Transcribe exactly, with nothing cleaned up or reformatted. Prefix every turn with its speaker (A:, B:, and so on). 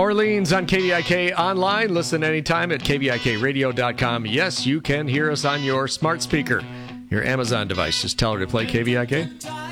A: Orleans on K V I K online. Listen anytime at K V I K radio dot com. Yes, you can hear us on your smart speaker, your Amazon device. Just tell her to play K V I K.